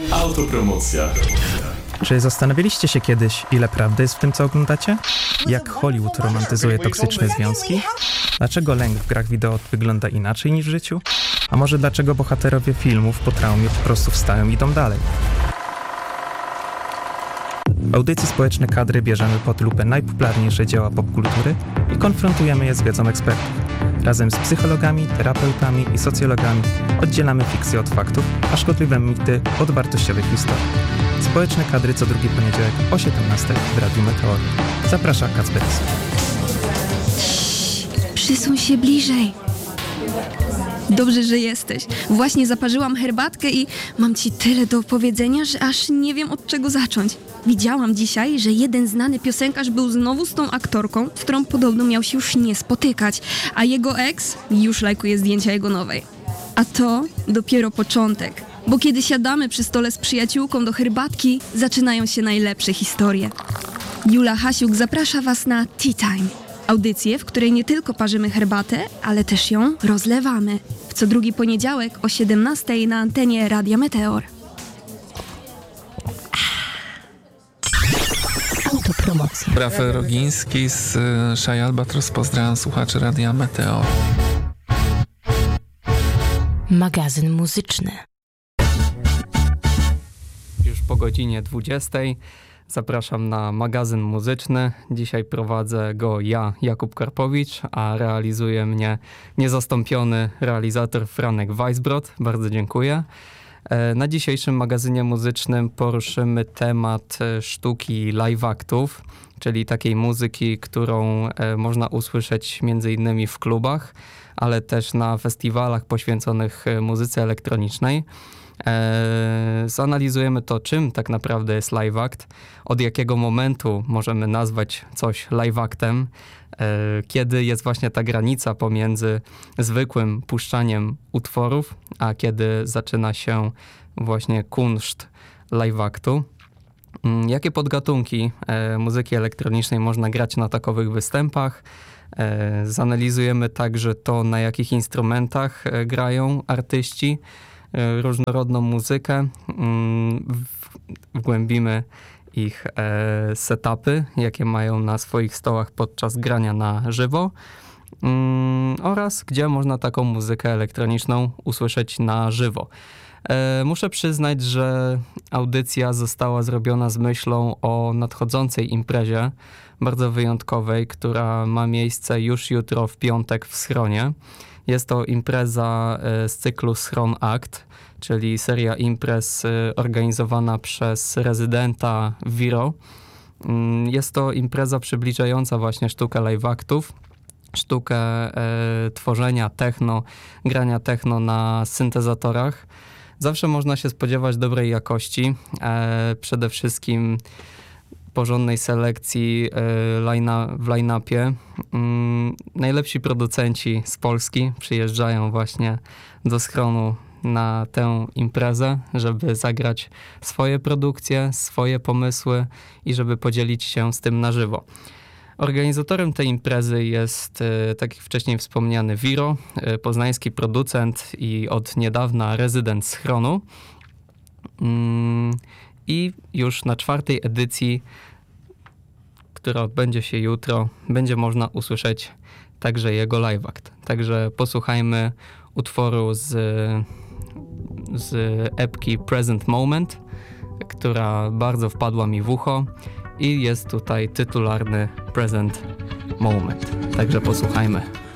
Autopromocja. Czy zastanawialiście się kiedyś, ile prawdy jest w tym, co oglądacie? Jak Hollywood romantyzuje toksyczne związki? Dlaczego lęk w grach wideo wygląda inaczej niż w życiu? A może dlaczego bohaterowie filmów po traumie po prostu wstają i idą dalej? W audycji Społeczne Kadry bierzemy pod lupę najpopularniejsze dzieła popkultury i konfrontujemy je z wiedzą ekspertów. Razem z psychologami, terapeutami i socjologami oddzielamy fikcję od faktów, a szkodliwe mity od wartościowych historii. Społeczne Kadry co drugi poniedziałek o 17:00 w Radiu Meteor. Zaprasza Kacperys. Przysuń się bliżej. Dobrze, że jesteś. Właśnie zaparzyłam herbatkę i mam ci tyle do opowiedzenia, że aż nie wiem, od czego zacząć. Widziałam dzisiaj, że jeden znany piosenkarz był znowu z tą aktorką, z którą podobno miał się już nie spotykać, a jego ex już lajkuje zdjęcia jego nowej. A to dopiero początek, bo kiedy siadamy przy stole z przyjaciółką do herbatki, zaczynają się najlepsze historie. Jula Hasiuk zaprasza Was na Tea Time. Audycję, w której nie tylko parzymy herbatę, ale też ją rozlewamy. W co drugi poniedziałek o 17:00 na antenie Radia Meteor. Autopromocja. Rafael Rogiński z Szaj Albatros. Pozdrawiam słuchaczy Radia Meteor. Magazyn muzyczny. Już po godzinie 20:00 zapraszam na magazyn muzyczny. Dzisiaj prowadzę go ja, Jakub Karpowicz, a realizuje mnie niezastąpiony realizator Franek Weisbrod. Bardzo dziękuję. Na dzisiejszym magazynie muzycznym poruszymy temat sztuki live actów, czyli takiej muzyki, którą można usłyszeć m.in. w klubach, ale też na festiwalach poświęconych muzyce elektronicznej. Zanalizujemy to, czym tak naprawdę jest live act, od jakiego momentu możemy nazwać coś live actem, kiedy jest właśnie ta granica pomiędzy zwykłym puszczaniem utworów, a kiedy zaczyna się właśnie kunszt live actu. Jakie podgatunki muzyki elektronicznej można grać na takowych występach? Zanalizujemy także to, na jakich instrumentach grają artyści, różnorodną muzykę, wgłębimy ich setupy, jakie mają na swoich stołach podczas grania na żywo oraz gdzie można taką muzykę elektroniczną usłyszeć na żywo. Muszę przyznać, że audycja została zrobiona z myślą o nadchodzącej imprezie, bardzo wyjątkowej, która ma miejsce już jutro w piątek w Schronie. Jest to impreza z cyklu Schron Act, czyli seria imprez organizowana przez rezydenta Viro. Jest to impreza przybliżająca właśnie sztukę live actów, sztukę tworzenia techno, grania techno na syntezatorach. Zawsze można się spodziewać dobrej jakości, przede wszystkim porządnej selekcji w line-upie. Najlepsi producenci z Polski przyjeżdżają właśnie do Schronu na tę imprezę, żeby zagrać swoje produkcje, swoje pomysły i żeby podzielić się z tym na żywo. Organizatorem tej imprezy jest, tak jak wcześniej wspomniany, Viro, poznański producent i od niedawna rezydent Schronu. I już na 4. edycji, która odbędzie się jutro, będzie można usłyszeć także jego live act. Także posłuchajmy utworu z epki Present Moment, która bardzo wpadła mi w ucho i jest tutaj tytularny Present Moment. Także posłuchajmy.